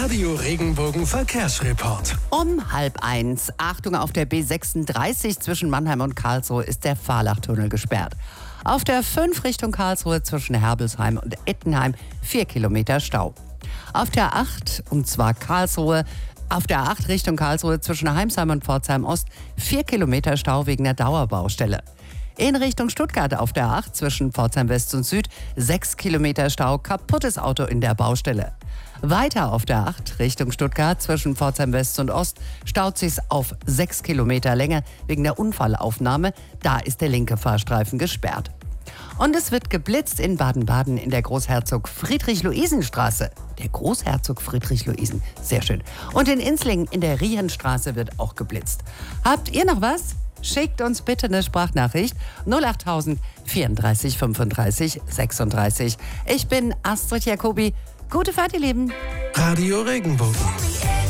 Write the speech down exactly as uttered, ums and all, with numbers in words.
Radio Regenbogen Verkehrsreport. Um halb eins. Achtung, auf der B sechsunddreißig zwischen Mannheim und Karlsruhe ist der Fahrlachtunnel gesperrt. Auf der fünf Richtung Karlsruhe zwischen Herbelsheim und Ettenheim vier Kilometer Stau. Auf der acht, und zwar Karlsruhe, auf der acht Richtung Karlsruhe zwischen Heimsheim und Pforzheim Ost vier Kilometer Stau wegen der Dauerbaustelle. In Richtung Stuttgart auf der acht zwischen Pforzheim West und Süd sechs Kilometer Stau, kaputtes Auto in der Baustelle. Weiter auf der acht Richtung Stuttgart zwischen Pforzheim West und Ost staut sich's auf sechs Kilometer Länge wegen der Unfallaufnahme. Da ist der linke Fahrstreifen gesperrt. Und es wird geblitzt in Baden-Baden in der Großherzog-Friedrich-Luisen-Straße. Der Großherzog Friedrich-Luisen, sehr schön. Und in Inslingen in der Rienstraße wird auch geblitzt. Habt ihr noch was? Schickt uns bitte eine Sprachnachricht null acht tausend vierunddreißig fünfunddreißig sechsunddreißig. Ich bin Astrid Jacobi. Gute Fahrt, ihr Lieben. Radio Regenbogen.